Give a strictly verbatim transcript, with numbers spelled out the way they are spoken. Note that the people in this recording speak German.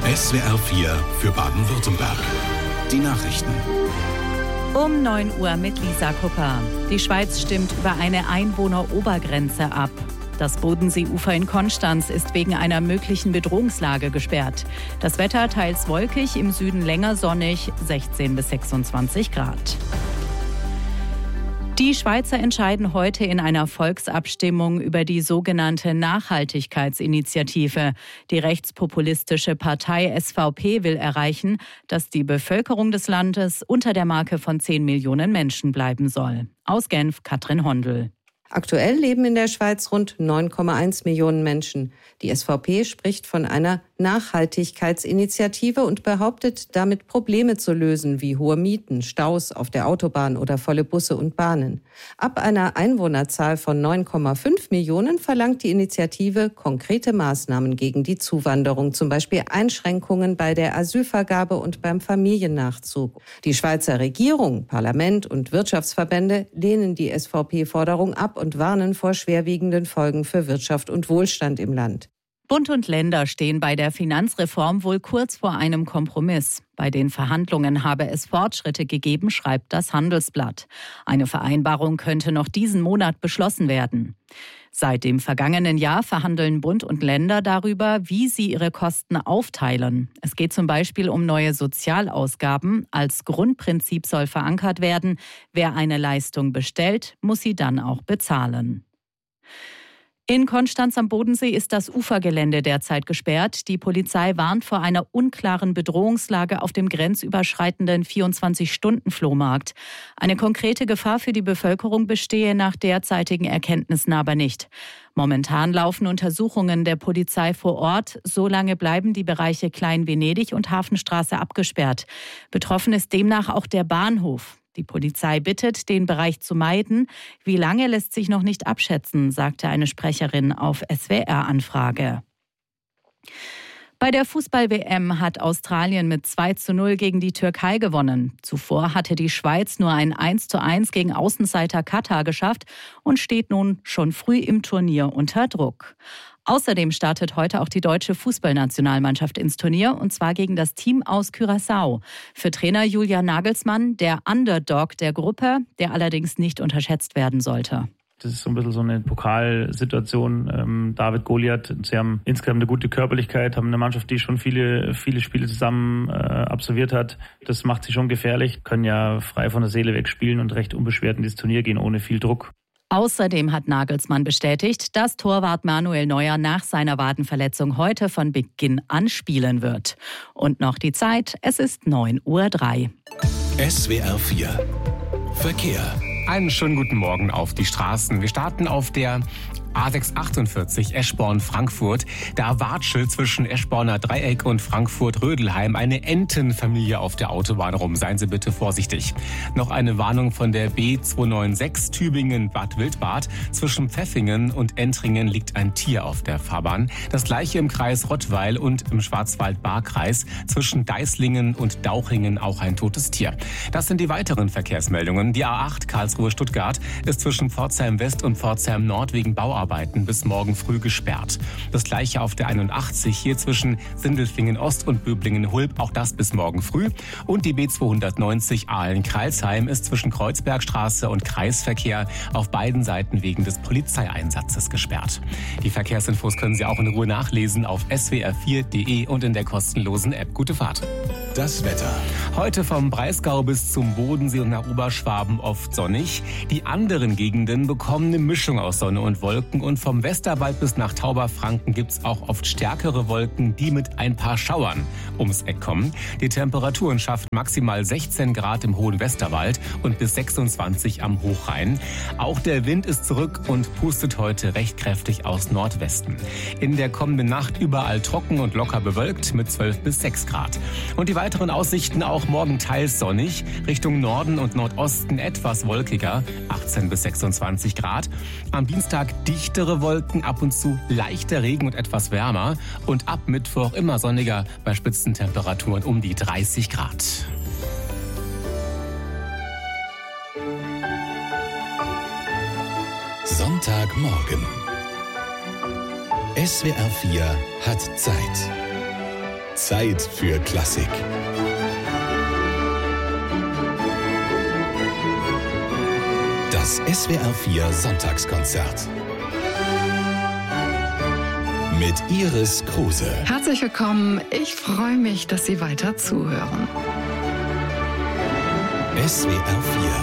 S W R vier für Baden-Württemberg. Die Nachrichten. Um neun Uhr mit Lisa Kupper. Die Schweiz stimmt über eine Einwohnerobergrenze ab. Das Bodenseeufer in Konstanz ist wegen einer möglichen Bedrohungslage gesperrt. Das Wetter teils wolkig, im Süden länger sonnig, sechzehn bis sechsundzwanzig Grad. Die Schweizer entscheiden heute in einer Volksabstimmung über die sogenannte Nachhaltigkeitsinitiative. Die rechtspopulistische Partei S V P will erreichen, dass die Bevölkerung des Landes unter der Marke von zehn Millionen Menschen bleiben soll. Aus Genf, Katrin Hondel. Aktuell leben in der Schweiz rund neun Komma eins Millionen Menschen. Die S V P spricht von einer Nachhaltigkeitsinitiative und behauptet, damit Probleme zu lösen, wie hohe Mieten, Staus auf der Autobahn oder volle Busse und Bahnen. Ab einer Einwohnerzahl von neun Komma fünf Millionen verlangt die Initiative konkrete Maßnahmen gegen die Zuwanderung, zum Beispiel Einschränkungen bei der Asylvergabe und beim Familiennachzug. Die Schweizer Regierung, Parlament und Wirtschaftsverbände lehnen die S V P-Forderung ab und warnen vor schwerwiegenden Folgen für Wirtschaft und Wohlstand im Land. Bund und Länder stehen bei der Finanzreform wohl kurz vor einem Kompromiss. Bei den Verhandlungen habe es Fortschritte gegeben, schreibt das Handelsblatt. Eine Vereinbarung könnte noch diesen Monat beschlossen werden. Seit dem vergangenen Jahr verhandeln Bund und Länder darüber, wie sie ihre Kosten aufteilen. Es geht zum Beispiel um neue Sozialausgaben. Als Grundprinzip soll verankert werden, wer eine Leistung bestellt, muss sie dann auch bezahlen. In Konstanz am Bodensee ist das Ufergelände derzeit gesperrt. Die Polizei warnt vor einer unklaren Bedrohungslage auf dem grenzüberschreitenden vierundzwanzig-Stunden-Flohmarkt. Eine konkrete Gefahr für die Bevölkerung bestehe nach derzeitigen Erkenntnissen aber nicht. Momentan laufen Untersuchungen der Polizei vor Ort. Solange bleiben die Bereiche Klein-Venedig und Hafenstraße abgesperrt. Betroffen ist demnach auch der Bahnhof. Die Polizei bittet, den Bereich zu meiden. Wie lange lässt sich noch nicht abschätzen, sagte eine Sprecherin auf S W R-Anfrage. Bei der Fußball-W M hat Australien mit zwei zu null gegen die Türkei gewonnen. Zuvor hatte die Schweiz nur ein eins zu eins gegen Außenseiter Katar geschafft und steht nun schon früh im Turnier unter Druck. Außerdem startet heute auch die deutsche Fußballnationalmannschaft ins Turnier, und zwar gegen das Team aus Curaçao. Für Trainer Julian Nagelsmann der Underdog der Gruppe, der allerdings nicht unterschätzt werden sollte. Das ist so ein bisschen so eine Pokalsituation. Ähm, David Goliath, sie haben insgesamt eine gute Körperlichkeit, haben eine Mannschaft, die schon viele, viele Spiele zusammen äh, absolviert hat. Das macht sie schon gefährlich, können ja frei von der Seele wegspielen und recht unbeschwert in dieses Turnier gehen, ohne viel Druck. Außerdem hat Nagelsmann bestätigt, dass Torwart Manuel Neuer nach seiner Wadenverletzung heute von Beginn an spielen wird. Und noch die Zeit, es ist neun Uhr drei. S W R vier Verkehr. Einen schönen guten Morgen auf die Straßen. Wir starten auf der A sechs achtundvierzig Eschborn-Frankfurt. Da Watschel zwischen Eschborner Dreieck und Frankfurt-Rödelheim eine Entenfamilie auf der Autobahn rum. Seien Sie bitte vorsichtig. Noch eine Warnung von der B zweihundertsechsundneunzig Tübingen-Bad Wildbad. Zwischen Pfäffingen und Entringen liegt ein Tier auf der Fahrbahn. Das gleiche im Kreis Rottweil und im Schwarzwald-Baar-Kreis. Zwischen Deislingen und Dauchingen auch ein totes Tier. Das sind die weiteren Verkehrsmeldungen. Die A acht Karlsruhe-Stuttgart ist zwischen Pforzheim West und Pforzheim Nord wegen Bauarbeiten bis morgen früh gesperrt. Das gleiche auf der einundachtzig hier zwischen Sindelfingen Ost und Böblingen-Hulb, auch das bis morgen früh. Und die B zweihundertneunzig Aalen-Kreilsheim ist zwischen Kreuzbergstraße und Kreisverkehr auf beiden Seiten wegen des Polizeieinsatzes gesperrt. Die Verkehrsinfos können Sie auch in Ruhe nachlesen auf s w r vier punkt d e und in der kostenlosen App. Gute Fahrt. Das Wetter. Heute vom Breisgau bis zum Bodensee und nach Oberschwaben oft sonnig. Die anderen Gegenden bekommen eine Mischung aus Sonne und Wolken. Und vom Westerwald bis nach Tauberfranken gibt's auch oft stärkere Wolken, die mit ein paar Schauern ums Eck kommen. Die Temperaturen schaffen maximal sechzehn Grad im hohen Westerwald und bis sechsundzwanzig am Hochrhein. Auch der Wind ist zurück und pustet heute recht kräftig aus Nordwesten. In der kommenden Nacht überall trocken und locker bewölkt mit zwölf bis sechs Grad. Und die weiteren Aussichten auch morgen teils sonnig, Richtung Norden und Nordosten etwas wolkiger, achtzehn bis sechsundzwanzig Grad. Am Dienstag dichtere Wolken, ab und zu leichter Regen und etwas wärmer. Und ab Mittwoch immer sonniger bei Spitzentemperaturen um die dreißig Grad. Sonntagmorgen. S W R vier hat Zeit. Zeit für Klassik. Das S W R vier Sonntagskonzert. Mit Iris Kruse. Herzlich willkommen. Ich freue mich, dass Sie weiter zuhören. S W R vier